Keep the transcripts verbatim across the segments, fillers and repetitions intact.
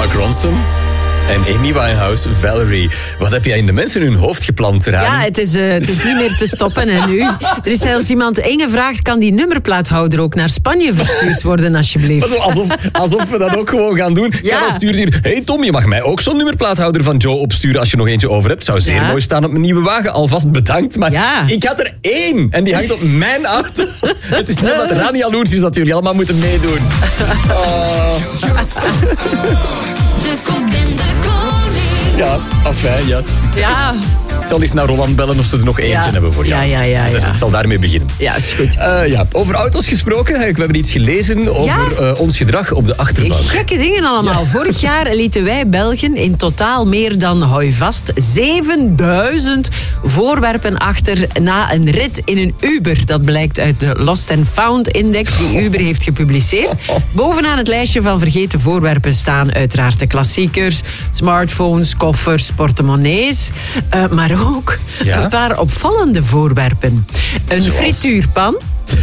Mark Ronson en Amy Winehouse, Valerie. Wat heb jij in de mensen hun hoofd geplant, Rani? Ja, het is, uh, het is niet meer te stoppen. En nu, er is zelfs iemand Inge vraagt, kan die nummerplaathouder ook naar Spanje verstuurd worden, alsjeblieft? Alsof, alsof we dat ook gewoon gaan doen. Ja. Kan stuurt hier, hey Tom, je mag mij ook zo'n nummerplaathouder van Joe opsturen als je nog eentje over hebt. Zou zeer Ja. mooi staan op mijn nieuwe wagen. Alvast bedankt. Maar Ja. ik had er één. En die hangt op mijn auto. Het is niet dat Rani jaloers is dat jullie allemaal moeten meedoen. Oh. De kok en de koning. Ja, afijn, ja. Ja, Ik zal eens naar Roland bellen of ze er nog eentje Ja. hebben voor jou. Ja, ja, ja, Dus ja. ik zal daarmee beginnen. ja, is goed. Uh, ja, over auto's gesproken. We hebben iets gelezen over Ja? uh, ons gedrag op de achterbank. Gekke dingen allemaal. Vorig jaar lieten wij Belgen in totaal meer dan, hou je vast, zevenduizend voorwerpen achter na een rit in een Uber. Dat blijkt uit de Lost and Found Index die Uber heeft gepubliceerd. Bovenaan het lijstje van vergeten voorwerpen staan uiteraard de klassiekers, smartphones, koffers, portemonnees, uh, maar ook Ja? een paar opvallende voorwerpen. Een Zoals? frituurpan.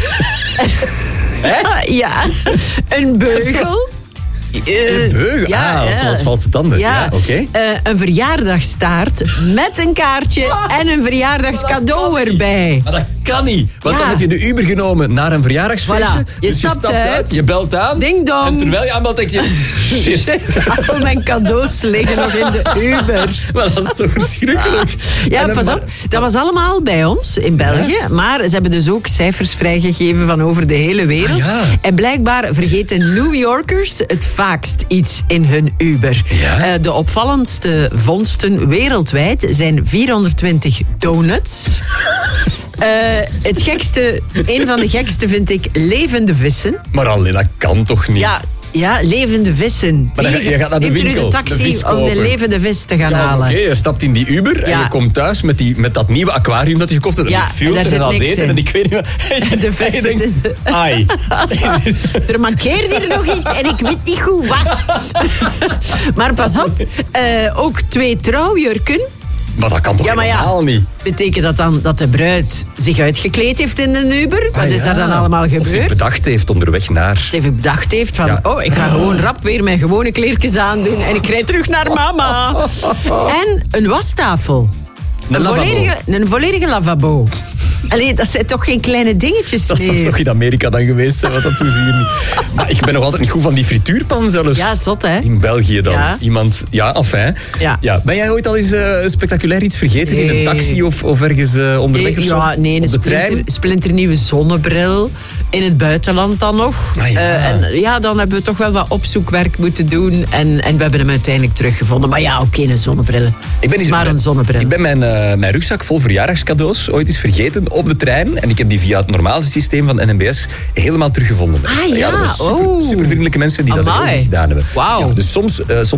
Ja, een beugel. Een beugel? Ja, ah, ja. zoals valse tanden. Ja, Ja, oké. eh, een verjaardagstaart met een kaartje en een verjaardagscadeau erbij. Maar dat kan niet. Want Ja. dan heb je de Uber genomen naar een verjaardagsfeestje. Voilà. Je Dus stapt uit. je belt aan. Ding dong. En terwijl je aanbelt, denk je... Shit. Al mijn cadeaus liggen nog in de Uber. Maar dat is toch verschrikkelijk. Ja, En dan pas maar- op. Dat was allemaal bij ons in België. Maar ze hebben dus ook cijfers vrijgegeven van over de hele wereld. Ah, ja. En blijkbaar vergeten New Yorkers het vaakst iets in hun Uber. Ja? Eh, de opvallendste vondsten wereldwijd zijn vierhonderdtwintig donuts. Eh, het gekste, een van de gekste vind ik levende vissen. Maar alleen, dat kan toch niet? Ja, ja levende vissen. Maar dan ga- je gaat naar de Neemt u winkel, de de taxi vis om de kopen. levende vis te gaan Ja, halen. oké, je stapt in die Uber en Ja. je komt thuis met, die, met dat nieuwe aquarium dat je gekocht hebt. Ja, en die en daar filter en zit dat niks eten in. en ik weet niet wat. De En vis je denkt, zit in ai. Er mankeert hier nog iets en ik weet niet goed wat. Maar pas op, eh, ook twee trouwjurken. Maar dat kan toch Ja, maar ja. helemaal niet? Betekent dat dan dat de bruid zich uitgekleed heeft in een Uber? Wat Ah, is ja. daar dan allemaal Of zich gebeurd? bedacht heeft onderweg naar... Ze even bedacht heeft van, Ja. oh, ik ga gewoon rap weer mijn gewone kleertjes aandoen en ik rijd terug naar mama. En een wastafel. Een Een lavabo. volledige, een volledige lavabo. Allee, dat zijn toch geen kleine dingetjes Dat zou meer? toch in Amerika dan geweest zijn, want dat doen ze hier niet. Maar ik ben nog altijd niet goed van die frituurpan zelfs. Ja, zot, hè? In België dan. Ja. Iemand, ja, enfin. Ja. Ben jij ooit al eens eh, spectaculair iets vergeten in een Nee. taxi of, of ergens eh, onderweg of zo? Ja, nee, een Op de splinter, trein? splinternieuwe zonnebril. In het buitenland dan nog. Ah, ja. Eh, en ja, dan hebben we toch wel wat opzoekwerk moeten doen. En, en we hebben hem uiteindelijk teruggevonden. Maar ja, oké, een zonnebril. Ik ben Het is eens- maar een zonnebril. Ik ben mijn, eh, mijn rugzak vol verjaardagscadeaus ooit eens vergeten op de trein. En ik heb die via het normale systeem van N M B S helemaal teruggevonden. Ah, ja. dat waren super, Oh. super vriendelijke mensen die dat Amai. heel goed gedaan hebben. Wauw. Ja, dus soms, eh, soms